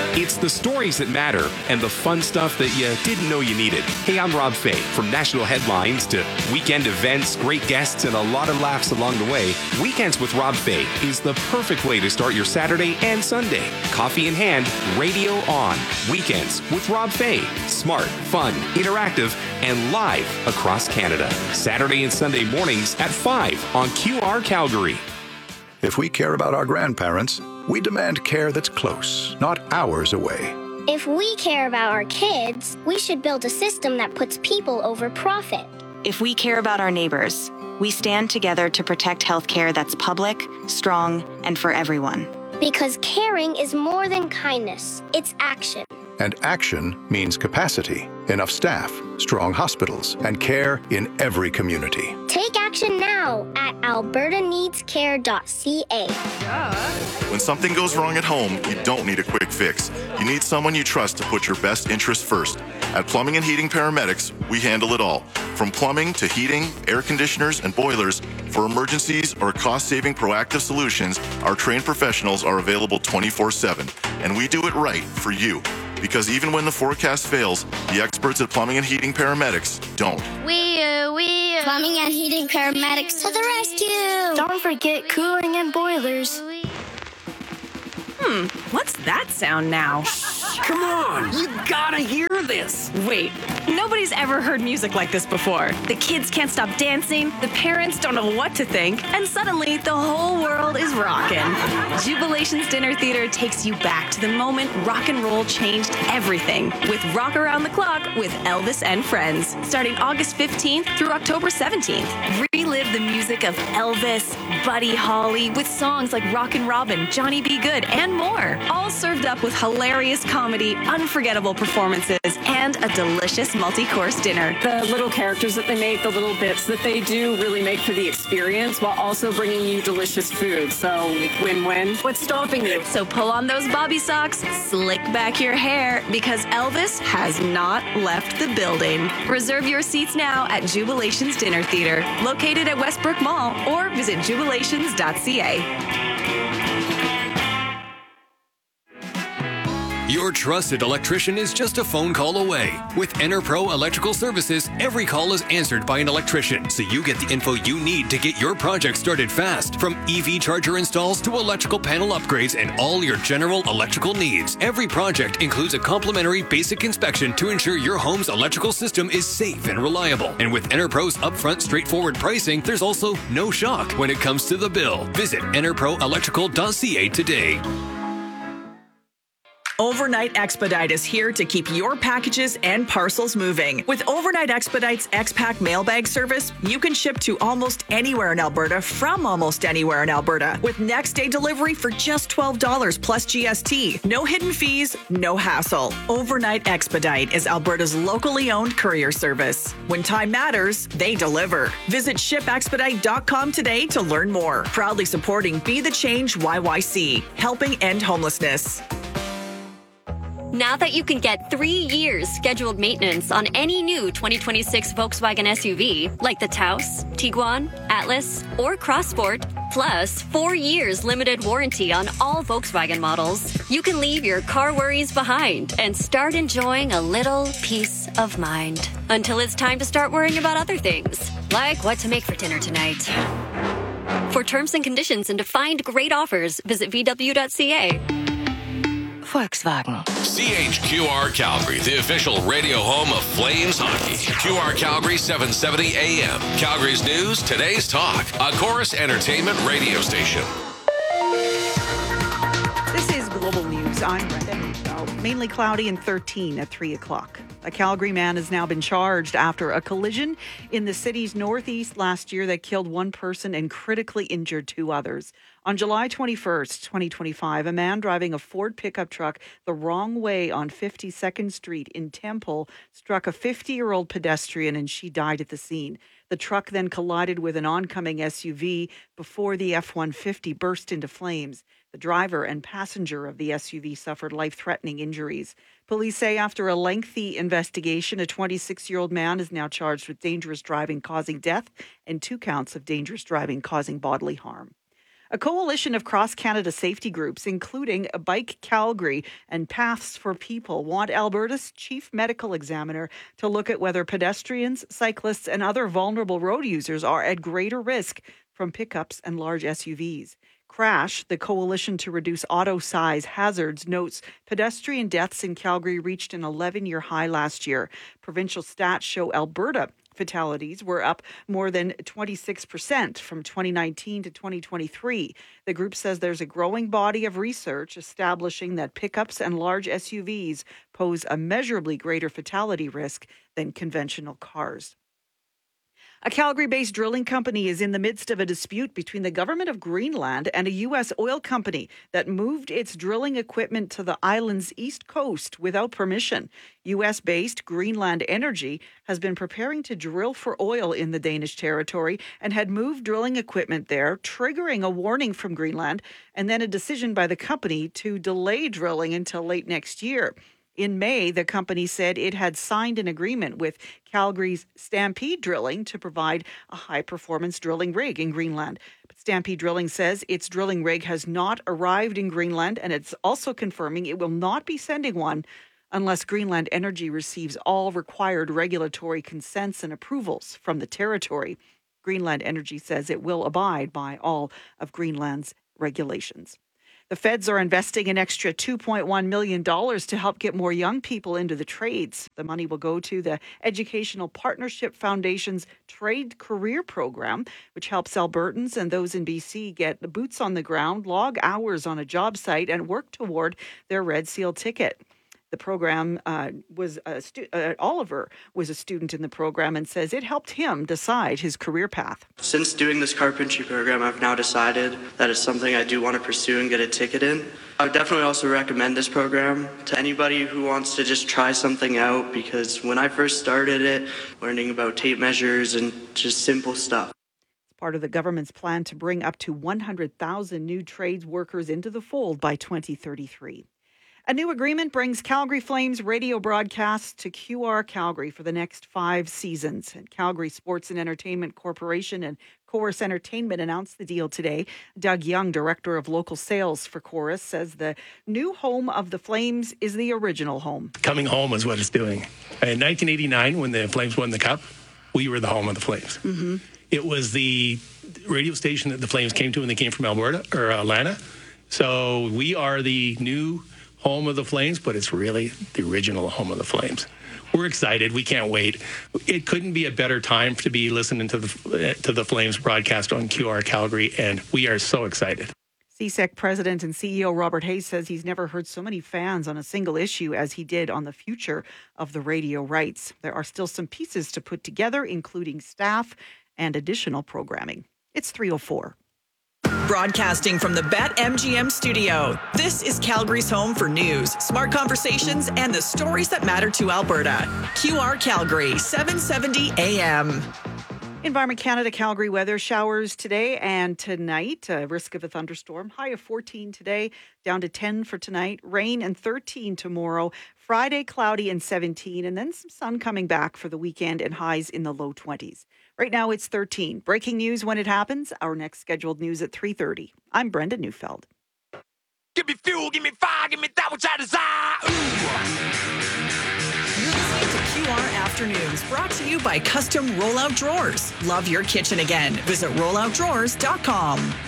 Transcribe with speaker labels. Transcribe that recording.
Speaker 1: It's the stories that matter and the fun stuff that you didn't know you needed. Hey, I'm Rob Fay. From national headlines to weekend events, great guests, and a lot of laughs along the way, Weekends with Rob Fay is the perfect way to start your Saturday and Sunday. Coffee in hand, radio on. Weekends with Rob Fay. Smart, fun, interactive, and live across Canada. Saturday and Sunday mornings at 5 on QR Calgary.
Speaker 2: If we care about our grandparents, we demand care that's close, not hours away.
Speaker 3: If we care about our kids, we should build a system that puts people over profit.
Speaker 4: If we care about our neighbors, we stand together to protect healthcare that's public, strong, and for everyone.
Speaker 3: Because caring is more than kindness, it's action.
Speaker 2: And action means capacity, enough staff, strong hospitals, and care in every community.
Speaker 3: Take action now at albertaneedscare.ca.
Speaker 5: When something goes wrong at home, you don't need a quick fix. You need someone you trust to put your best interests first. At Plumbing and Heating Paramedics, we handle it all. From plumbing to heating, air conditioners, and boilers, for emergencies or cost-saving proactive solutions, our trained professionals are available 24/7. And we do it right for you. Because even when the forecast fails, the experts at Plumbing and Heating Paramedics don't.
Speaker 3: Plumbing and Heating Paramedics to the rescue! Don't forget cooling and boilers.
Speaker 6: What's that sound now?
Speaker 7: Come on, you gotta hear this.
Speaker 6: Wait, nobody's ever heard music like this before. The kids can't stop dancing, the parents don't know what to think, and suddenly the whole world is rocking. Jubilation's Dinner Theater takes you back to the moment rock and roll changed everything with Rock Around the Clock with Elvis and Friends, starting August 15th through October 17th. Relive the music of Elvis, Buddy Holly, with songs like Rockin' Robin, Johnny B. Good, and more. All served up with hilarious comedy, unforgettable performances, and a delicious multi-course dinner.
Speaker 7: The little characters that they make, the little bits that they do really make for the experience while also bringing you delicious food. So win-win. What's stopping you?
Speaker 6: So pull on those bobby socks, slick back your hair, because Elvis has not left the building. Reserve your seats now at Jubilation's Dinner Theater, located at Westbrook Mall, or visit jubilations.ca.
Speaker 8: Your trusted electrician is just a phone call away. With EnerPro Electrical Services, every call is answered by an electrician, so you get the info you need to get your project started fast. From EV charger installs to electrical panel upgrades and all your general electrical needs. Every project includes a complimentary basic inspection to ensure your home's electrical system is safe and reliable. And with EnerPro's upfront straightforward pricing, there's also no shock when it comes to the bill. Visit enerproelectrical.ca today.
Speaker 9: Overnight Expedite is here to keep your packages and parcels moving. With Overnight Expedite's X-Pack mailbag service, you can ship to almost anywhere in Alberta from almost anywhere in Alberta with next day delivery for just $12 plus GST. No hidden fees, no hassle. Overnight Expedite is Alberta's locally owned courier service. When time matters, they deliver. Visit shipexpedite.com today to learn more. Proudly supporting Be the Change YYC, helping end homelessness.
Speaker 10: Now that you can get 3 years scheduled maintenance on any new 2026 Volkswagen SUV, like the Taos, Tiguan, Atlas, or Crossport, plus 4 years limited warranty on all Volkswagen models, you can leave your car worries behind and start enjoying a little peace of mind. Until it's time to start worrying about other things, like what to make for dinner tonight. For terms and conditions and to find great offers, visit VW.ca.
Speaker 11: Volkswagen.
Speaker 12: CHQR Calgary, the official radio home of Flames hockey. QR Calgary 770 AM. Calgary's news, today's talk. A Chorus Entertainment radio station.
Speaker 13: This is Global News. I'm Brenda Michaud. Mainly cloudy and 13 at 3 o'clock. A Calgary man has now been charged after a collision in the city's northeast last year that killed one person and critically injured 2 others. On July 21st, 2025, a man driving a Ford pickup truck the wrong way on 52nd Street in Temple struck a 50-year-old pedestrian and she died at the scene. The truck then collided with an oncoming SUV before the F-150 burst into flames. The driver and passenger of the SUV suffered life-threatening injuries. Police say after a lengthy investigation, a 26-year-old man is now charged with dangerous driving causing death and 2 counts of dangerous driving causing bodily harm. A coalition of cross-Canada safety groups, including Bike Calgary and Paths for People, want Alberta's chief medical examiner to look at whether pedestrians, cyclists, and other vulnerable road users are at greater risk from pickups and large SUVs. Crash, the coalition to reduce auto size hazards, notes pedestrian deaths in Calgary reached an 11-year high last year. Provincial stats show Alberta fatalities were up more than 26% from 2019 to 2023. The group says there's a growing body of research establishing that pickups and large SUVs pose a measurably greater fatality risk than conventional cars. A Calgary-based drilling company is in the midst of a dispute between the government of Greenland and a U.S. oil company that moved its drilling equipment to the island's east coast without permission. U.S.-based Greenland Energy has been preparing to drill for oil in the Danish territory and had moved drilling equipment there, triggering a warning from Greenland and then a decision by the company to delay drilling until late next year. In May, the company said it had signed an agreement with Calgary's Stampede Drilling to provide a high-performance drilling rig in Greenland. But Stampede Drilling says its drilling rig has not arrived in Greenland, and it's also confirming it will not be sending one unless Greenland Energy receives all required regulatory consents and approvals from the territory. Greenland Energy says it will abide by all of Greenland's regulations. The feds are investing an extra $2.1 million to help get more young people into the trades. The money will go to the Educational Partnership Foundation's Trade Career Program, which helps Albertans and those in BC get the boots on the ground, log hours on a job site, and work toward their Red Seal ticket. The program Oliver was a student in the program and says it helped him decide his career path.
Speaker 14: Since doing this carpentry program, I've now decided that it's something I do want to pursue and get a ticket in. I would definitely also recommend this program to anybody who wants to just try something out, because when I first started it, learning about tape measures and just simple stuff.
Speaker 13: It's part of the government's plan to bring up to 100,000 new trades workers into the fold by 2033. A new agreement brings Calgary Flames radio broadcasts to QR Calgary for the next 5 seasons. And Calgary Sports and Entertainment Corporation and Chorus Entertainment announced the deal today. Doug Young, director of local sales for Chorus, says the new home of the Flames is the original home.
Speaker 15: Coming home is what it's doing. In 1989, when the Flames won the Cup, we were the home of the Flames. Mm-hmm. It was the radio station that the Flames came to when they came from Alberta or Atlanta. So we are the new home of the Flames, but it's really the original home of the Flames. We're excited. We can't wait. It couldn't be a better time to be listening to the Flames broadcast on QR Calgary, and we are so excited.
Speaker 13: CSEC President and CEO Robert Hayes says he's never heard so many fans on a single issue as he did on the future of the radio rights. There are still some pieces to put together, including staff and additional programming. It's 3:04.
Speaker 9: Broadcasting from the BetMGM studio, this is Calgary's home for news, smart conversations, and the stories that matter to Alberta. QR Calgary, 770 AM.
Speaker 13: Environment Canada Calgary weather: showers today and tonight. Risk of a thunderstorm. High of 14 today, down to 10 for tonight. Rain and 13 tomorrow. Friday, cloudy and 17. And then some sun coming back for the weekend and highs in the low 20s. Right now it's 13. Breaking news when it happens. Our next scheduled news at 3:30. I'm Brenda Neufeld.
Speaker 16: Give me fuel, give me fire, give me that which I desire.
Speaker 9: You're listening to QR Afternoons, brought to you by Custom Rollout Drawers. Love your kitchen again. Visit rolloutdrawers.com.